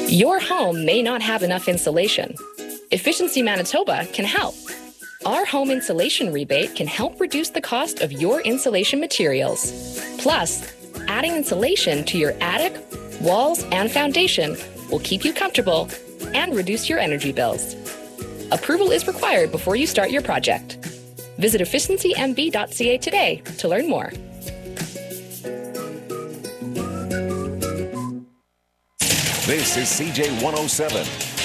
Your home may not have enough insulation. Efficiency Manitoba can help. Our home insulation rebate can help reduce the cost of your insulation materials. Plus, adding insulation to your attic, walls, and foundation will keep you comfortable and reduce your energy bills. Approval is required before you start your project. Visit efficiencymb.ca today to learn more. This is CJ 107.